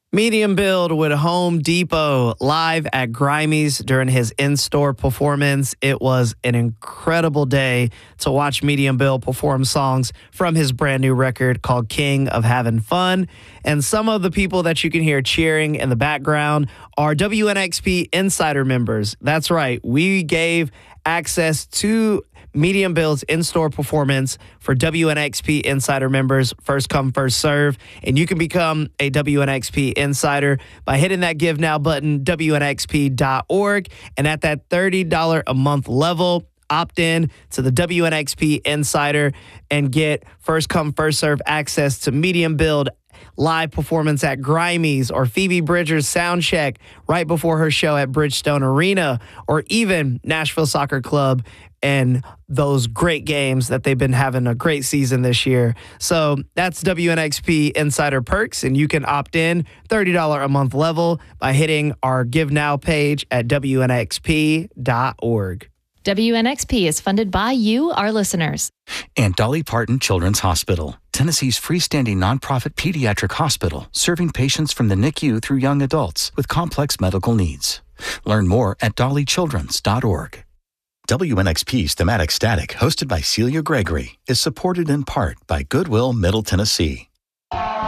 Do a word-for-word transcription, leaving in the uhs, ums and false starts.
Medium build with Home Depot live at Grimey's during his in-store performance. It was an incredible day to watch Medium Build perform songs from his brand new record called King of Having Fun. And some of the people that you can hear cheering in the background are W N X P Insider members. That's right. We gave access to Medium Build's in-store performance for W N X P Insider members, first come, first serve. And you can become a W N X P Insider by hitting that Give Now button, W N X P dot org. And at that thirty dollars a month level, opt in to the W N X P Insider and get first come, first serve access to Medium Build live performance at Grimey's, or Phoebe Bridgers' sound check right before her show at Bridgestone Arena, or even Nashville Soccer Club and those great games that they've been having a great season this year. So that's W N X P Insider Perks, and you can opt in thirty dollars a month level by hitting our Give Now page at W N X P dot org. W N X P is funded by you, our listeners. And Dolly Parton Children's Hospital, Tennessee's freestanding nonprofit pediatric hospital, serving patients from the N I C U through young adults with complex medical needs. Learn more at dolly childrens dot org. W N X P's Thematic Static, hosted by Celia Gregory, is supported in part by Goodwill Middle Tennessee.